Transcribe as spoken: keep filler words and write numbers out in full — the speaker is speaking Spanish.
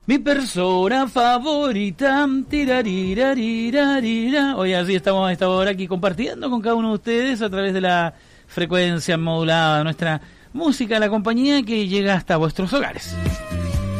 Mi persona favorita, tirarirarirarira. Hoy así estamos a esta hora aquí compartiendo con cada uno de ustedes a través de la frecuencia modulada de nuestra música, la compañía que llega hasta vuestros hogares.